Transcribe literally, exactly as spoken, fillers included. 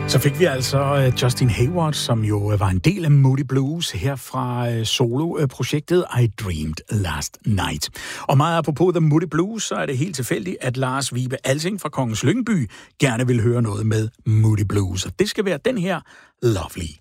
Så fik vi altså Justin Hayward, som jo var en del af Moody Blues her fra soloprojektet I Dreamed Last Night. Og meget apropos The Moody Blues, så er det helt tilfældigt, at Lars Vibe Alsing fra Kongens Lyngby gerne vil høre noget med Moody Blues. Og det skal være den her Lovely.